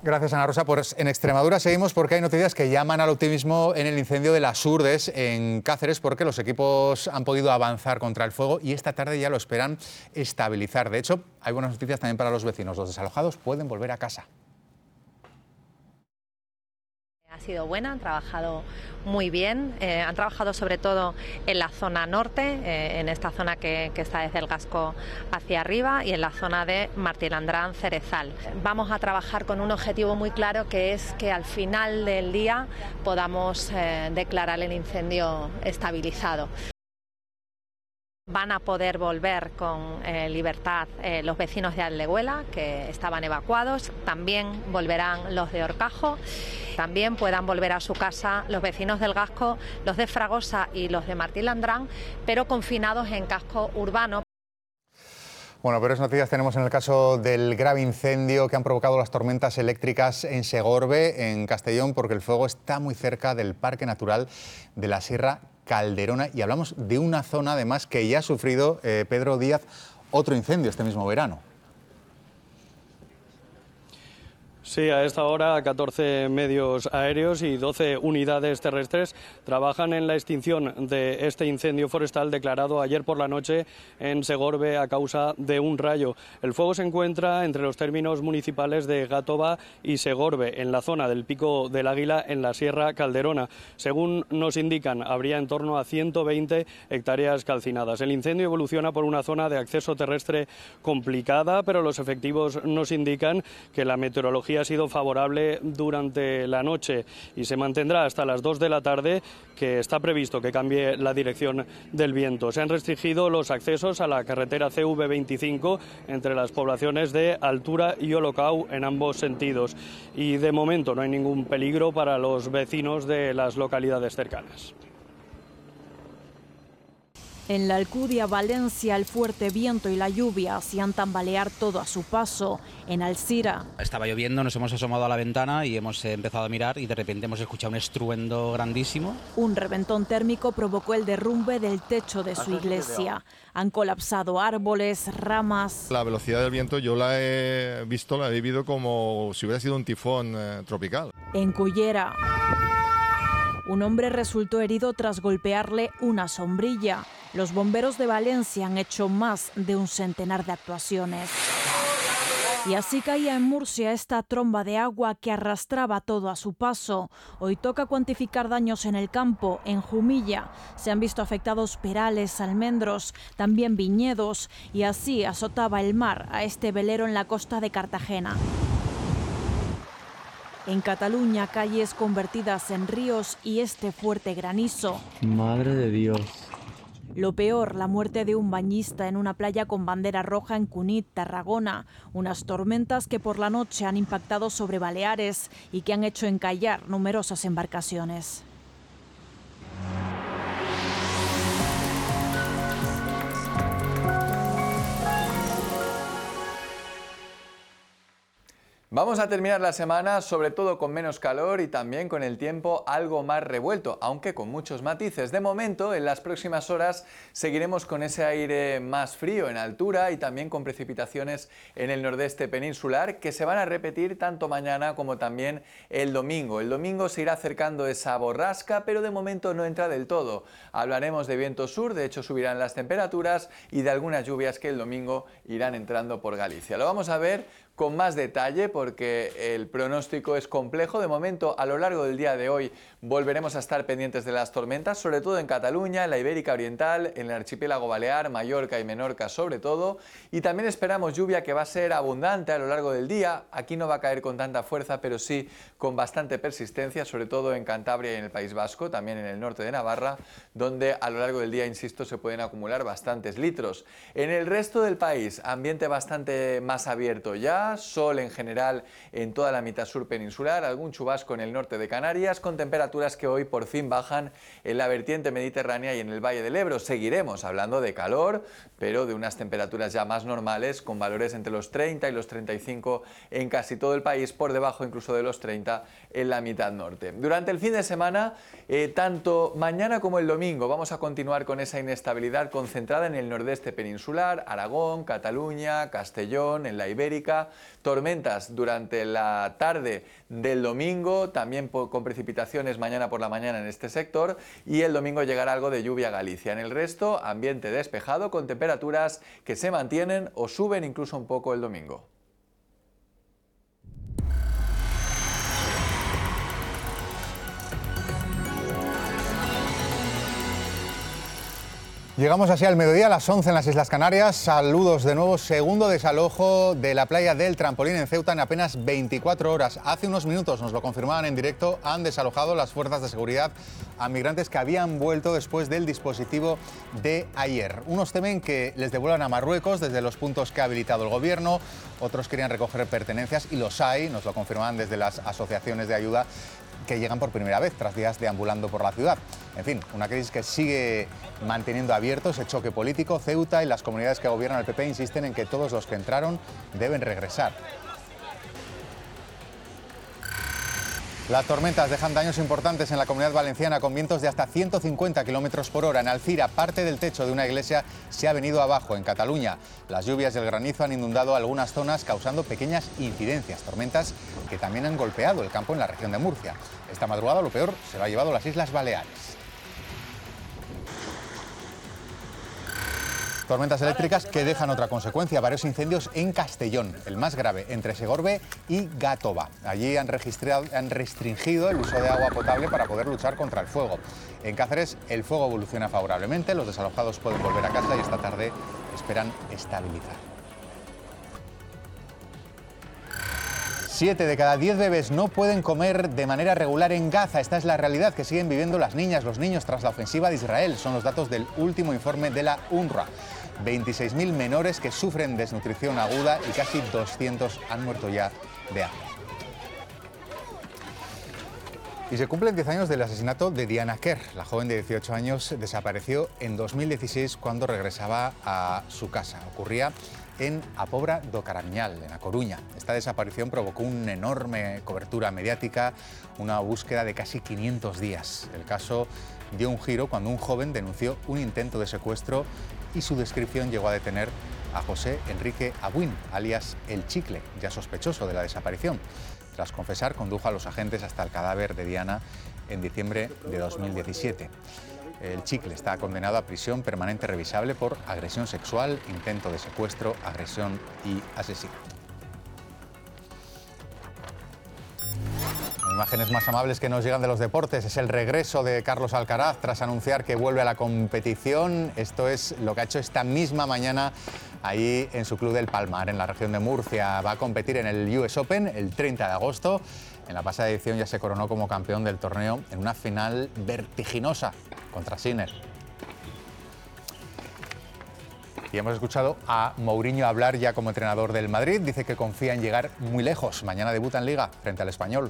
Gracias, Ana Rosa. Pues en Extremadura seguimos porque hay noticias que llaman al optimismo en el incendio de las Urdes en Cáceres, porque los equipos han podido avanzar contra el fuego y esta tarde ya lo esperan estabilizar. De hecho, hay buenas noticias también para los vecinos. Los desalojados pueden volver a casa. Ha sido buena, han trabajado muy bien, han trabajado sobre todo en la zona norte, en esta zona que está desde el Gasco hacia arriba, y en la zona de Martilandrán-Cerezal. Vamos a trabajar con un objetivo muy claro, que es que al final del día podamos declarar el incendio estabilizado. Van a poder volver con libertad los vecinos de Aldehuela, que estaban evacuados. También volverán los de Horcajo. También puedan volver a su casa los vecinos del Gasco, los de Fragosa y los de Martilandrán, pero confinados en casco urbano. Bueno, peores noticias tenemos en el caso del grave incendio que han provocado las tormentas eléctricas en Segorbe, en Castellón, porque el fuego está muy cerca del Parque Natural de la Sierra Calderona, y hablamos de una zona además que ya ha sufrido, Pedro Díaz, otro incendio este mismo verano. Sí, a esta hora 14 medios aéreos y 12 unidades terrestres trabajan en la extinción de este incendio forestal declarado ayer por la noche en Segorbe a causa de un rayo. El fuego se encuentra entre los términos municipales de Gátova y Segorbe, en la zona del Pico del Águila, en la Sierra Calderona. Según nos indican, habría en torno a 120 hectáreas calcinadas. El incendio evoluciona por una zona de acceso terrestre complicada, pero los efectivos nos indican que la meteorología ha sido favorable durante la noche y se mantendrá hasta las 2 de la tarde, que está previsto que cambie la dirección del viento. Se han restringido los accesos a la carretera CV25 entre las poblaciones de Altura y Olocau en ambos sentidos, y de momento no hay ningún peligro para los vecinos de las localidades cercanas. En la Alcudia, Valencia, el fuerte viento y la lluvia hacían tambalear todo a su paso. En Alzira estaba lloviendo, nos hemos asomado a la ventana y hemos empezado a mirar y de repente hemos escuchado un estruendo grandísimo. Un reventón térmico provocó el derrumbe del techo de su iglesia. Han colapsado árboles, ramas. La velocidad del viento yo la he vivido como si hubiera sido un tifón tropical. En Cullera, un hombre resultó herido tras golpearle una sombrilla. Los bomberos de Valencia han hecho más de un centenar de actuaciones. Y así caía en Murcia esta tromba de agua que arrastraba todo a su paso. Hoy toca cuantificar daños en el campo. En Jumilla se han visto afectados perales, almendros, también viñedos, y así azotaba el mar a este velero en la costa de Cartagena. En Cataluña, calles convertidas en ríos y este fuerte granizo. Madre de Dios. Lo peor, la muerte de un bañista en una playa con bandera roja en Cunit, Tarragona. Unas tormentas que por la noche han impactado sobre Baleares y que han hecho encallar numerosas embarcaciones. Vamos a terminar la semana sobre todo con menos calor y también con el tiempo algo más revuelto, aunque con muchos matices. De momento, en las próximas horas seguiremos con ese aire más frío en altura y también con precipitaciones en el nordeste peninsular que se van a repetir tanto mañana como también el domingo. El domingo se irá acercando esa borrasca, pero de momento no entra del todo. Hablaremos de viento sur, de hecho subirán las temperaturas, y de algunas lluvias que el domingo irán entrando por Galicia. Lo vamos a ver con más detalle porque el pronóstico es complejo. De momento, a lo largo del día de hoy volveremos a estar pendientes de las tormentas, sobre todo en Cataluña, en la Ibérica Oriental, en el archipiélago Balear, Mallorca y Menorca sobre todo, y también esperamos lluvia que va a ser abundante a lo largo del día. Aquí no va a caer con tanta fuerza, pero sí con bastante persistencia, sobre todo en Cantabria y en el País Vasco, también en el norte de Navarra, donde a lo largo del día, insisto, se pueden acumular bastantes litros. En el resto del país, ambiente bastante más abierto ya, sol en general en toda la mitad sur peninsular, algún chubasco en el norte de Canarias, con temperaturas que hoy por fin bajan en la vertiente mediterránea y en el Valle del Ebro. Seguiremos hablando de calor, pero de unas temperaturas ya más normales, con valores entre los 30 y los 35 en casi todo el país, por debajo incluso de los 30 en la mitad norte. Durante el fin de semana, tanto mañana como el domingo, vamos a continuar con esa inestabilidad concentrada en el nordeste peninsular, Aragón, Cataluña, Castellón, en la Ibérica, tormentas durante la tarde del domingo, también con precipitaciones mañana por la mañana en este sector, y el domingo llegará algo de lluvia a Galicia. En el resto, ambiente despejado con temperaturas que se mantienen o suben incluso un poco el domingo. Llegamos así al mediodía, a las 11 en las Islas Canarias. Saludos de nuevo. Segundo desalojo de la playa del Trampolín en Ceuta en apenas 24 horas. Hace unos minutos nos lo confirmaban en directo. Han desalojado las fuerzas de seguridad a migrantes que habían vuelto después del dispositivo de ayer. Unos temen que les devuelvan a Marruecos desde los puntos que ha habilitado el gobierno. Otros querían recoger pertenencias y los hay, nos lo confirmaban desde las asociaciones de ayuda, que llegan por primera vez tras días deambulando por la ciudad. En fin, una crisis que sigue manteniendo abierto ese choque político. Ceuta y las comunidades que gobiernan el PP insisten en que todos los que entraron deben regresar. Las tormentas dejan daños importantes en la Comunidad Valenciana con vientos de hasta 150 kilómetros por hora. En Alcira, parte del techo de una iglesia se ha venido abajo. En Cataluña, las lluvias y el granizo han inundado algunas zonas, causando pequeñas incidencias. Tormentas que también han golpeado el campo en la región de Murcia. Esta madrugada, lo peor, se lo ha llevado las Islas Baleares. Tormentas eléctricas que dejan otra consecuencia, varios incendios en Castellón, el más grave entre Segorbe y Gàtova. Allí han restringido el uso de agua potable para poder luchar contra el fuego. En Cáceres el fuego evoluciona favorablemente, los desalojados pueden volver a casa y esta tarde esperan estabilizar. 7 de cada 10 bebés no pueden comer de manera regular en Gaza. Esta es la realidad que siguen viviendo las niñas, los niños tras la ofensiva de Israel. Son los datos del último informe de la UNRWA. 26.000 menores que sufren desnutrición aguda y casi 200 han muerto ya de hambre. Y se cumplen 10 años del asesinato de Diana Quer. La joven de 18 años desapareció en 2016 cuando regresaba a su casa. Ocurría en A Pobra do Caramiñal, en A Coruña. Esta desaparición provocó una enorme cobertura mediática, una búsqueda de casi 500 días. El caso dio un giro cuando un joven denunció un intento de secuestro y su descripción llegó a detener a José Enrique Abuin, alias El Chicle, ya sospechoso de la desaparición. Tras confesar, condujo a los agentes hasta el cadáver de Diana en diciembre de 2017. El Chicle está condenado a prisión permanente revisable por agresión sexual, intento de secuestro, agresión y asesinato. Imágenes más amables que nos llegan de los deportes. Es el regreso de Carlos Alcaraz tras anunciar que vuelve a la competición. Esto es lo que ha hecho esta misma mañana ahí en su club del Palmar, en la región de Murcia. Va a competir en el US Open el 30 de agosto. En la pasada edición ya se coronó como campeón del torneo en una final vertiginosa contra Sinner. Y hemos escuchado a Mourinho hablar ya como entrenador del Madrid. Dice que confía en llegar muy lejos. Mañana debuta en Liga frente al Español.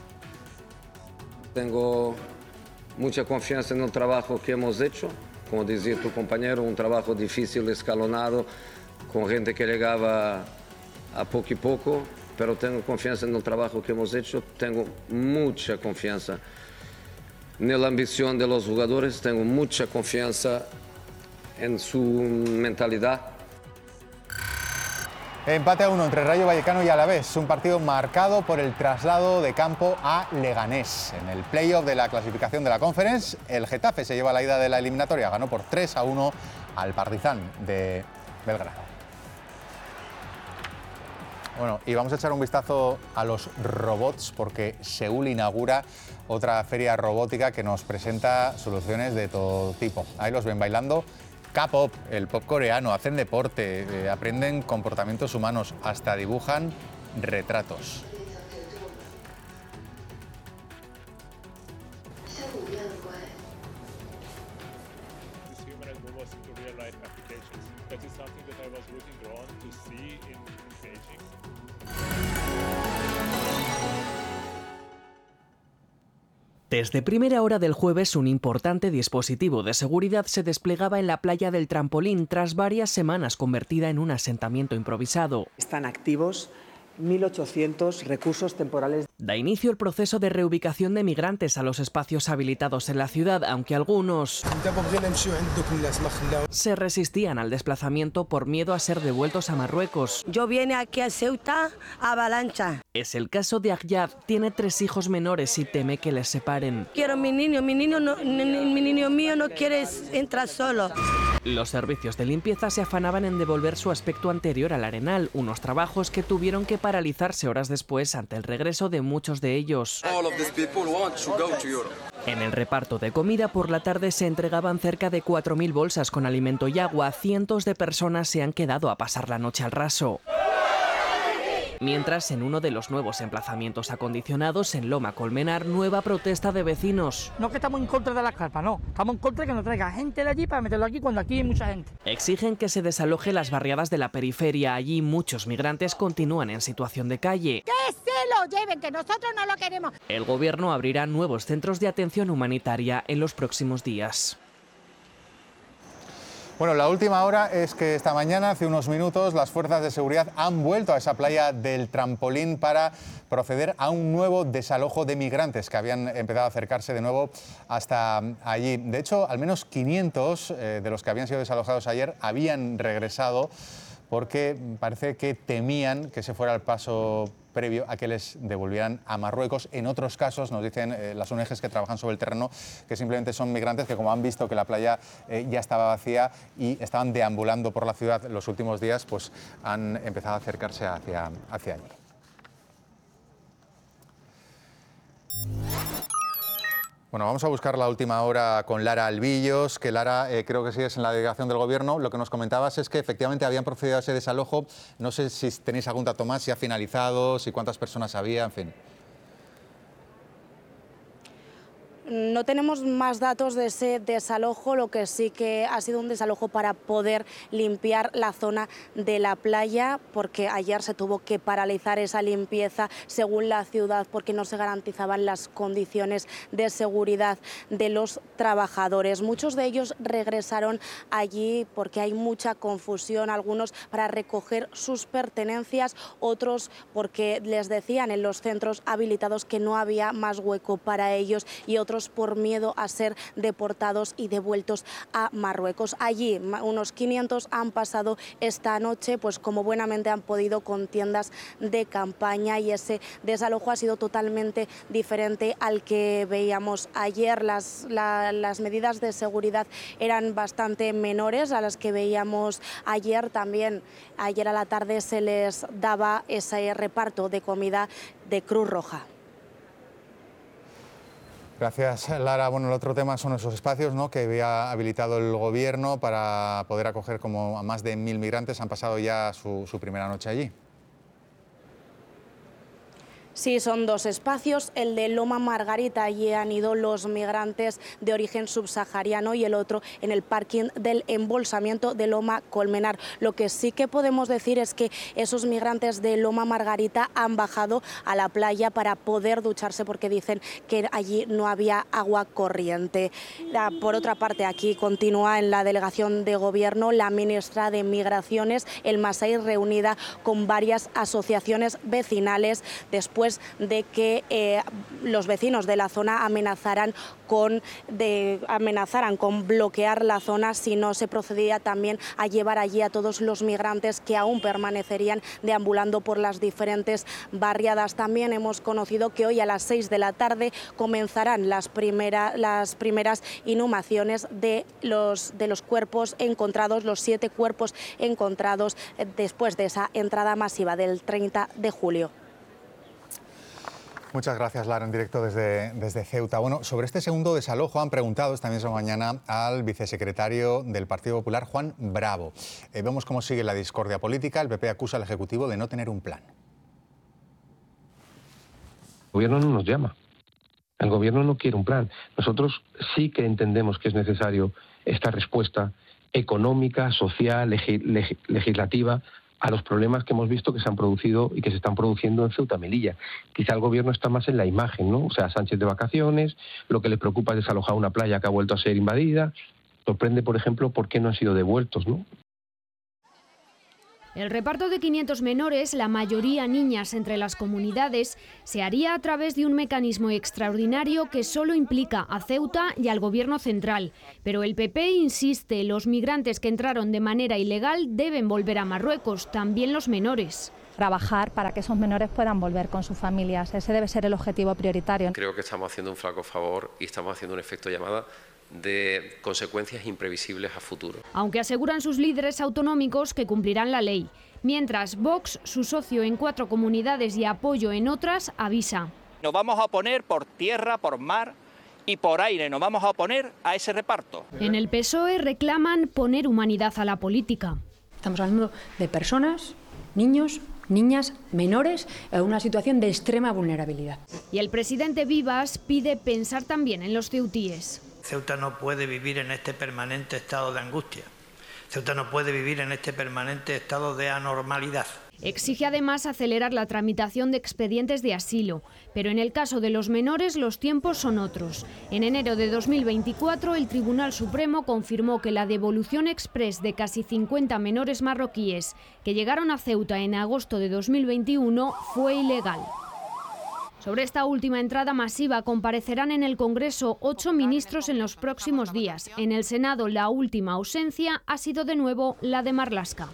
Tengo mucha confianza en el trabajo que hemos hecho. Como decía tu compañero, un trabajo difícil, escalonado, con gente que llegaba a poco y poco, pero tengo confianza en el trabajo que hemos hecho. Tengo mucha confianza en la ambición de los jugadores, tengo mucha confianza en su mentalidad. Empate a 1 entre Rayo Vallecano y Alavés, un partido marcado por el traslado de campo a Leganés. En el playoff de la clasificación de la Conference, el Getafe se lleva la ida de la eliminatoria, ganó por 3-1 al Partizan de Belgrado. Bueno, y vamos a echar un vistazo a los robots porque Seúl inaugura otra feria robótica que nos presenta soluciones de todo tipo. Ahí los ven bailando K-pop, el pop coreano, hacen deporte, aprenden comportamientos humanos, hasta dibujan retratos. Desde primera hora del jueves, un importante dispositivo de seguridad se desplegaba en la playa del Trampolín tras varias semanas convertida en un asentamiento improvisado. Están activos 1.800 recursos temporales. Da inicio el proceso de reubicación de migrantes a los espacios habilitados en la ciudad, aunque algunos se resistían al desplazamiento por miedo a ser devueltos a Marruecos. Yo vine aquí a Ceuta a Avalancha. Es el caso de Agyad. Tiene 3 hijos menores y teme que les separen. Quiero mi niño mío no quiere entrar solo. Los servicios de limpieza se afanaban en devolver su aspecto anterior al Arenal, unos trabajos que tuvieron que paralizarse horas después ante el regreso de muchos de ellos. En el reparto de comida por la tarde se entregaban cerca de 4.000 bolsas con alimento y agua. Cientos de personas se han quedado a pasar la noche al raso. Mientras, en uno de los nuevos emplazamientos acondicionados en Loma Colmenar, nueva protesta de vecinos. No que estamos en contra de las carpas, no. Estamos en contra de que nos traiga gente de allí para meterlo aquí cuando aquí hay mucha gente. Exigen que se desaloje las barriadas de la periferia. Allí muchos migrantes continúan en situación de calle. ¡Que se lo lleven, que nosotros no lo queremos! El gobierno abrirá nuevos centros de atención humanitaria en los próximos días. Bueno, la última hora es que esta mañana, hace unos minutos, las fuerzas de seguridad han vuelto a esa playa del Trampolín para proceder a un nuevo desalojo de migrantes que habían empezado a acercarse de nuevo hasta allí. De hecho, al menos 500 de los que habían sido desalojados ayer habían regresado porque parece que temían que ese fuera el paso previo a que les devolvieran a Marruecos. En otros casos, nos dicen las ONGs que trabajan sobre el terreno, que simplemente son migrantes que, como han visto que la playa ya estaba vacía y estaban deambulando por la ciudad los últimos días, pues han empezado a acercarse hacia allí. Bueno, vamos a buscar la última hora con Lara Albillos, que Lara, creo que sigues en la delegación del Gobierno. Lo que nos comentabas es que efectivamente habían procedido a ese desalojo. No sé si tenéis algún dato más, si ha finalizado, si cuántas personas había, en fin. No tenemos más datos de ese desalojo, lo que sí que ha sido un desalojo para poder limpiar la zona de la playa, porque ayer se tuvo que paralizar esa limpieza según la ciudad porque no se garantizaban las condiciones de seguridad de los trabajadores. Muchos de ellos regresaron allí porque hay mucha confusión, algunos para recoger sus pertenencias, otros porque les decían en los centros habilitados que no había más hueco para ellos y otros por miedo a ser deportados y devueltos a Marruecos. Allí unos 500 han pasado esta noche, pues como buenamente han podido, con tiendas de campaña, y ese desalojo ha sido totalmente diferente al que veíamos ayer. Las medidas de seguridad eran bastante menores a las que veíamos ayer. También ayer a la tarde se les daba ese reparto de comida de Cruz Roja. Gracias, Lara. Bueno, el otro tema son esos espacios, ¿no?, que había habilitado el Gobierno para poder acoger como a más de 1.000 migrantes. Han pasado ya su primera noche allí. Sí, son 2 espacios, el de Loma Margarita, allí han ido los migrantes de origen subsahariano, y el otro en el parking del embolsamiento de Loma Colmenar. Lo que sí que podemos decir es que esos migrantes de Loma Margarita han bajado a la playa para poder ducharse porque dicen que allí no había agua corriente. Por otra parte, aquí continúa en la delegación de Gobierno la ministra de Migraciones, el Masai, reunida con varias asociaciones vecinales después de que los vecinos de la zona amenazaran con bloquear la zona si no se procedía también a llevar allí a todos los migrantes que aún permanecerían deambulando por las diferentes barriadas. También hemos conocido que hoy a las 6 de la tarde comenzarán las primeras inhumaciones de los cuerpos encontrados, los 7 cuerpos encontrados después de esa entrada masiva del 30 de julio. Muchas gracias, Lara, en directo desde Ceuta. Bueno, sobre este segundo desalojo han preguntado esta misma mañana al vicesecretario del Partido Popular, Juan Bravo. Vemos cómo sigue la discordia política. El PP acusa al Ejecutivo de no tener un plan. El Gobierno no nos llama. El Gobierno no quiere un plan. Nosotros sí que entendemos que es necesario esta respuesta económica, social, legislativa a los problemas que hemos visto que se han producido y que se están produciendo en Ceuta, Melilla. Quizá el Gobierno está más en la imagen, ¿no? O sea, Sánchez de vacaciones, lo que le preocupa es desalojar una playa que ha vuelto a ser invadida. Sorprende, por ejemplo, por qué no han sido devueltos, ¿no? El reparto de 500 menores, la mayoría niñas entre las comunidades, se haría a través de un mecanismo extraordinario que solo implica a Ceuta y al Gobierno central. Pero el PP insiste, los migrantes que entraron de manera ilegal deben volver a Marruecos, también los menores. Trabajar para que esos menores puedan volver con sus familias. Ese debe ser el objetivo prioritario. Creo que estamos haciendo un flaco favor y estamos haciendo un efecto llamada de consecuencias imprevisibles a futuro. Aunque aseguran sus líderes autonómicos que cumplirán la ley. Mientras Vox, su socio en 4 comunidades y apoyo en otras, avisa. Nos vamos a oponer por tierra, por mar y por aire. Nos vamos a oponer a ese reparto. En el PSOE reclaman poner humanidad a la política. Estamos hablando de personas, niños, niñas, menores, en una situación de extrema vulnerabilidad. Y el presidente Vivas pide pensar también en los ceutíes. Ceuta no puede vivir en este permanente estado de angustia. Ceuta no puede vivir en este permanente estado de anormalidad. Exige además acelerar la tramitación de expedientes de asilo, pero en el caso de los menores los tiempos son otros. En enero de 2024 el Tribunal Supremo confirmó que la devolución exprés de casi 50 menores marroquíes que llegaron a Ceuta en agosto de 2021 fue ilegal. Sobre esta última entrada masiva comparecerán en el Congreso 8 ministros en los próximos días. En el Senado la última ausencia ha sido de nuevo la de Marlaska.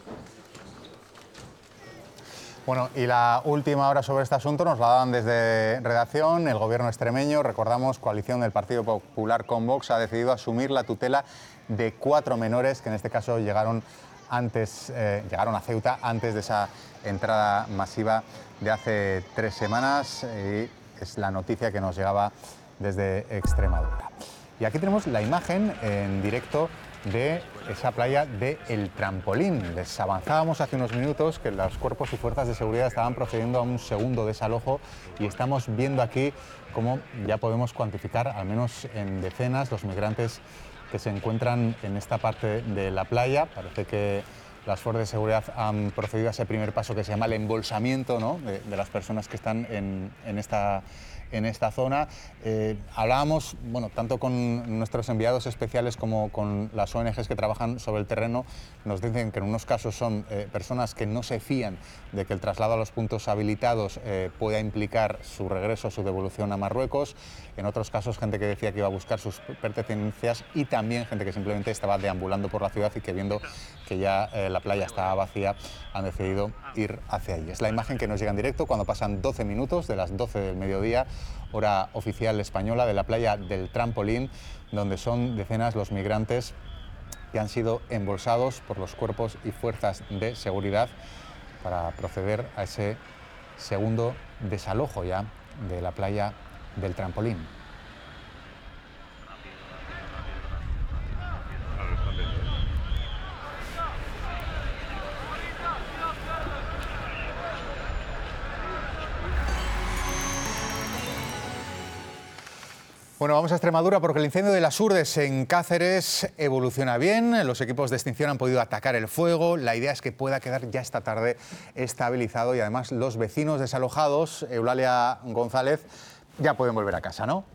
Bueno, y la última hora sobre este asunto nos la daban desde redacción. El gobierno extremeño, recordamos, coalición del Partido Popular con Vox, ha decidido asumir la tutela de 4 menores que en este caso llegaron a Ceuta antes de esa entrada masiva de hace 3 semanas. Y es la noticia que nos llegaba desde Extremadura. Y aquí tenemos la imagen en directo de esa playa de El Trampolín. Les avanzábamos hace unos minutos que los cuerpos y fuerzas de seguridad estaban procediendo a un segundo desalojo y estamos viendo aquí cómo ya podemos cuantificar, al menos en decenas, los migrantes que se encuentran en esta parte de la playa. Parece que las fuerzas de seguridad han procedido a ese primer paso que se llama el embolsamiento, ¿no?, de las personas que están en esta zona. Hablábamos, bueno, tanto con nuestros enviados especiales como con las ONGs que trabajan sobre el terreno. Nos dicen que en unos casos son personas que no se fían de que el traslado a los puntos habilitados pueda implicar su regreso, su devolución a Marruecos. En otros casos, gente que decía que iba a buscar sus pertenencias y también gente que simplemente estaba deambulando por la ciudad y que viendo que ya la playa estaba vacía han decidido ir hacia allí. Es la imagen que nos llega en directo cuando pasan 12 minutos de las 12 del mediodía, hora oficial española, de la playa del Trampolín, donde son decenas los migrantes que han sido embolsados por los cuerpos y fuerzas de seguridad para proceder a ese segundo desalojo ya de la playa del Trampolín. Bueno, vamos a Extremadura porque el incendio de las Urdes en Cáceres evoluciona bien. Los equipos de extinción han podido atacar el fuego. La idea es que pueda quedar ya esta tarde estabilizado y además los vecinos desalojados, Eulalia González, ya pueden volver a casa, ¿no?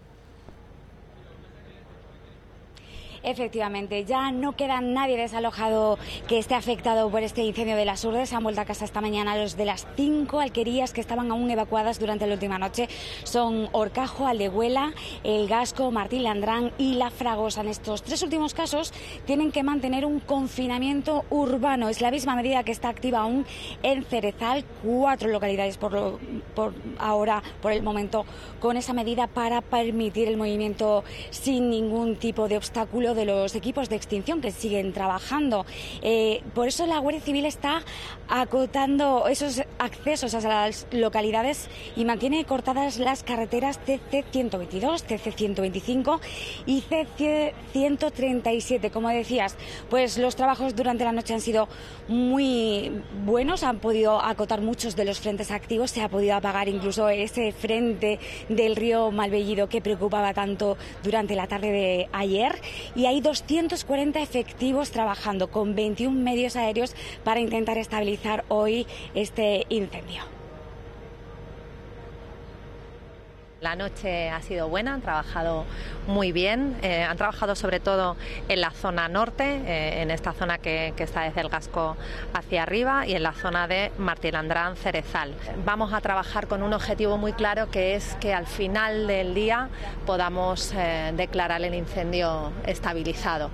Efectivamente, ya no queda nadie desalojado que esté afectado por este incendio de las Urdes. Se han vuelto a casa esta mañana los de las 5 alquerías que estaban aún evacuadas durante la última noche. Son Horcajo, Aldehuela, El Gasco, Martín Landrán y La Fragosa. En estos 3 últimos casos tienen que mantener un confinamiento urbano. Es la misma medida que está activa aún en Cerezal. 4 localidades por el momento, con esa medida para permitir el movimiento sin ningún tipo de obstáculo de los equipos de extinción que siguen trabajando. Por eso la Guardia Civil está acotando esos accesos a las localidades y mantiene cortadas las carreteras CC122, CC125 y CC137. Como decías, pues los trabajos durante la noche han sido muy buenos, han podido acotar muchos de los frentes activos, se ha podido apagar incluso ese frente del río Malvellido que preocupaba tanto durante la tarde de ayer. Y hay 240 efectivos trabajando con 21 medios aéreos para intentar estabilizar hoy este incendio. La noche ha sido buena, han trabajado muy bien, han trabajado sobre todo en la zona norte, en esta zona que está desde el Gasco hacia arriba, y en la zona de Martilandrán, Cerezal. Vamos a trabajar con un objetivo muy claro, que es que al final del día podamos declarar el incendio estabilizado.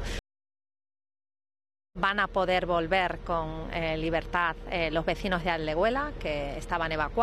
Van a poder volver con libertad los vecinos de Aldehuela, que estaban evacuados.